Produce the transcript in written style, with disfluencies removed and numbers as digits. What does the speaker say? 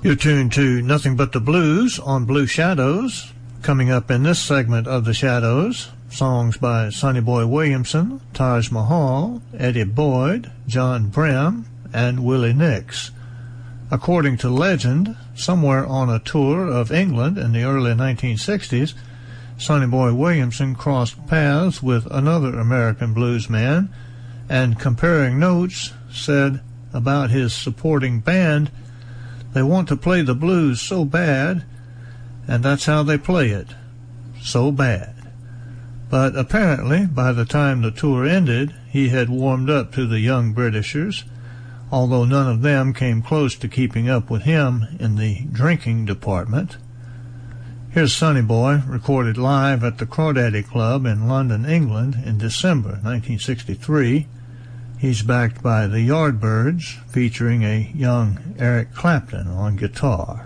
You're tuned to Nothing But the Blues on Blue Shadows. Coming up in this segment of the Shadows, songs by Sonny Boy Williamson, Taj Mahal, Eddie Boyd, John Brehm, and Willie Nix. According to legend, somewhere on a tour of England in the early 1960s, Sonny Boy Williamson crossed paths with another American blues man, and comparing notes, said about his supporting band, "They want to play the blues so bad, and that's how they play it, so bad." But apparently, by the time the tour ended, he had warmed up to the young Britishers, although none of them came close to keeping up with him in the drinking department. Here's Sonny Boy, recorded live at the Crawdaddy Club in London, England in December 1963. He's backed by the Yardbirds, featuring a young Eric Clapton on guitar.